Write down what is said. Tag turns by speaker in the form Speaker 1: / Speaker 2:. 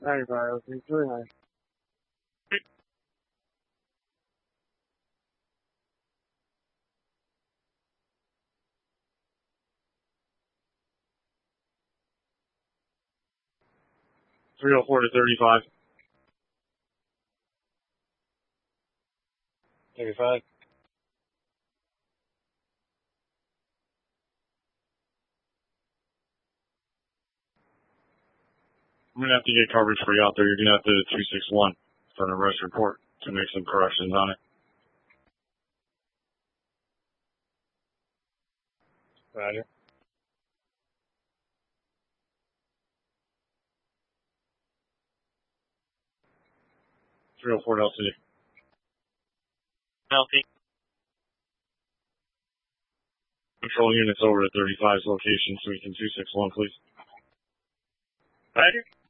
Speaker 1: 95, 329. 304 to 35. 35. I'm going to have to get coverage for you out there. You're going to have to 261 for an arrest report to make some corrections on it. Roger. 304 LC.
Speaker 2: Healthy.
Speaker 1: Control units over at 35's location, so we can 261, please.
Speaker 2: Roger.